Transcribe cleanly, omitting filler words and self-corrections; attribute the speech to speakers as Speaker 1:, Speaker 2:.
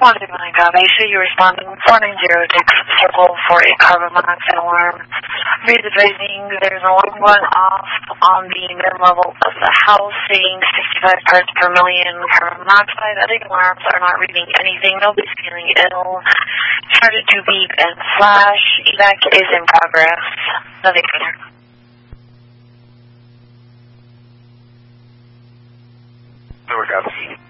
Speaker 1: 129 Base, you responding 490 Dix Circle for a carbon monoxide alarm. Read advising there's an alarm going off on the main level of the house saying 65 parts per million carbon monoxide. Other alarms are not reading anything. Nobody's feeling ill. Started to beep and flash. Evac is in progress. Nothing further.
Speaker 2: Over, copy.